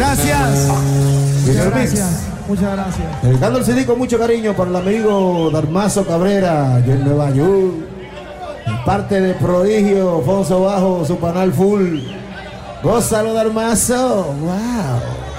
Gracias. Muchas Gracias. Muchas gracias. Dedicando el CD con mucho cariño para el amigo Darmazo Cabrera, allá en Nueva York. En parte de Prodigio, Fonso Bajo, su panal full. Gózalo, Darmazo. Wow.